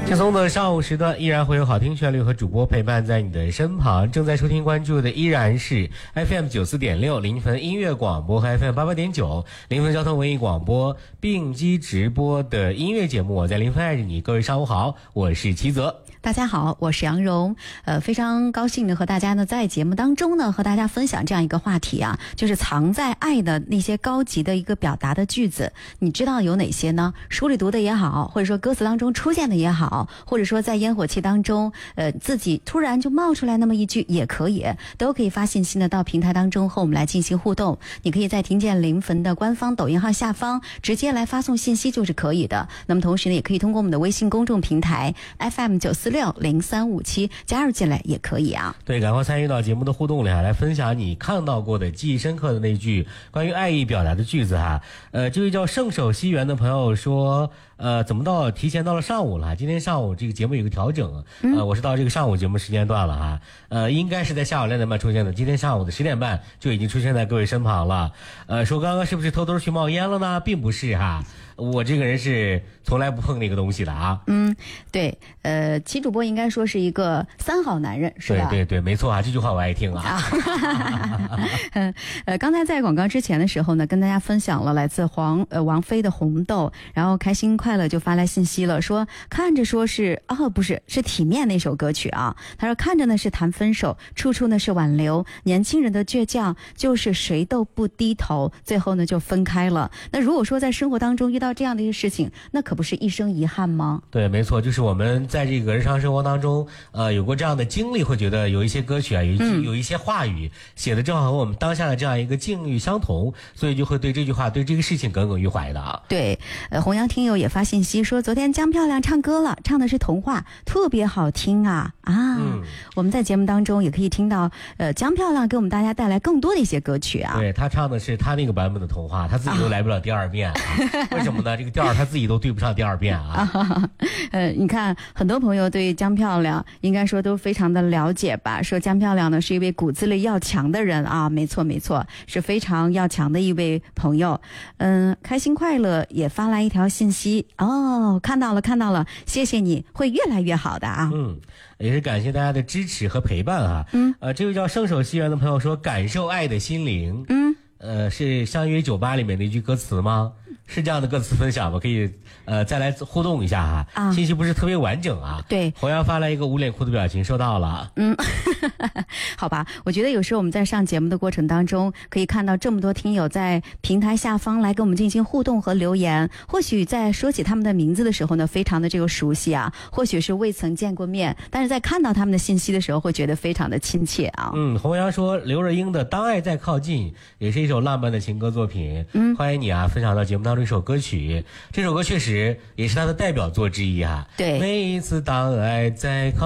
轻松的上午时段，依然会有好听旋律和主播陪伴在你的身旁。正在收听关注的依然是 FM94.6 临汾音乐广播和 FM88.9 临汾交通文艺广播并机直播的音乐节目。我在临汾爱着你，各位上午好，我是齐泽。 大家好，我是杨蓉，非常高兴的和大家呢在节目当中呢和大家分享这样一个话题啊，就是藏在爱的那些高级的一个表达的句子，你知道有哪些呢？书里读的也好，或者说歌词当中出现的也好，或者说在烟火气当中，自己突然就冒出来那么一句也可以，都可以发信息呢到平台当中和我们来进行互动。你可以在听见临汾的官方抖音号下方直接来发送信息就是可以的。那么同时呢，也可以通过我们的微信公众平台 FM9460357加入进来也可以啊。 对，赶快参与到节目的互动里来分享你看到过的记忆深刻的那句关于爱意表达的句子哈。这位叫圣手西园的朋友说，怎么提前到了上午了？今天上午这个节目有个调整，我是到这个上午节目时间段了哈，应该是在下午2点半出现的，今天上午的10点半就已经出现在各位身旁了。说刚刚是不是偷偷去冒烟了呢？并不是哈，我这个人是从来不碰那个东西的啊。 对，齐主播应该说是一个三好男人，是吧？ 对对对，没错啊，这句话我爱听啊。 刚才在广告之前的时候呢，跟大家分享了来自王菲的《红豆》，然后开心快乐就发来信息了，说看着说是不是是体面那首歌曲啊。他说看着呢是谈分手，处处呢是挽留，年轻人的倔强就是谁都不低头，最后呢就分开了。那如果说在生活当中遇到这样的一些事情，那可不是一生遗憾吗？ 对，没错，就是我们在这个日常生活当中有过这样的经历，会觉得有一些歌曲啊，有一些话语写的正好和我们当下的这样一个境遇相同，所以就会对这句话对这个事情耿耿于怀的啊。 对，弘扬听友也发信息说昨天江漂亮唱歌了，唱的是童话，特别好听啊。我们在节目当中也可以听到江漂亮给我们大家带来更多的一些歌曲啊。 对，他唱的是他那个版本的童话，他自己都来不了第二遍为什么呢？这个调他自己都对不上第二遍啊。 你看很多朋友对江漂亮应该说都非常的了解吧，说江漂亮呢是一位骨子里要强的人啊。没错没错，是非常要强的一位朋友。开心快乐也发来一条信息，看到了，谢谢你，会越来越好的啊。 也是感谢大家的支持和陪伴啊。这位叫圣手西园的朋友说，感受爱的心灵。是相约酒吧里面的一句歌词吗？是这样的歌词分享吗？可以再来互动一下哈。信息不是特别完整啊。 对， 弘扬发来一个捂脸哭的表情，收到了。 好吧，我觉得有时候我们在上节目的过程当中，可以看到这么多听友在平台下方来跟我们进行互动和留言，或许在说起他们的名字的时候呢，非常的这个熟悉啊，或许是未曾见过面，但是在看到他们的信息的时候，会觉得非常的亲切啊。 弘扬说刘若英的《当爱再靠近》也是一首浪漫的情歌作品。欢迎你啊，分享到节目当中一首歌曲，这首歌确实也是他的代表作之一哈。 对， 每一次当爱再靠近